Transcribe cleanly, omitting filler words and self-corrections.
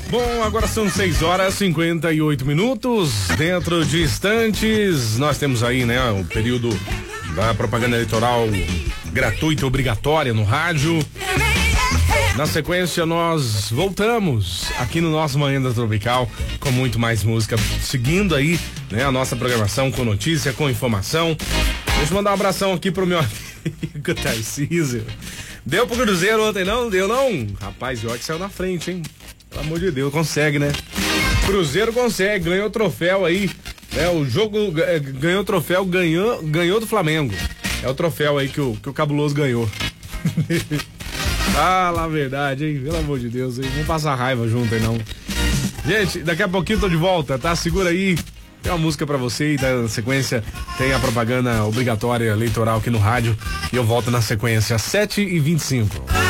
Bom, agora são 6h58. Dentro de instantes, nós temos aí, né, o período da propaganda eleitoral gratuita e obrigatória no rádio. Na sequência, nós voltamos aqui no nosso Manhã da Tropical com muito mais música, seguindo aí, né, a nossa programação com notícia, com informação. Deixa eu mandar um abração aqui pro meu amigo Tarcísio. Deu pro Cruzeiro ontem, não? Deu não? Rapaz, o York saiu na frente, hein? Pelo amor de Deus, consegue, né? Cruzeiro consegue, ganhou o troféu aí. O jogo ganhou o troféu, ganhou do Flamengo. É o troféu aí que o Cabuloso ganhou. Fala a verdade, hein? Pelo amor de Deus, hein? Vamos passar raiva junto aí, não. Gente, daqui a pouquinho eu tô de volta, tá? Segura aí. Tem uma música pra você e na sequência tem a propaganda obrigatória eleitoral aqui no rádio. E eu volto na sequência, 7h25.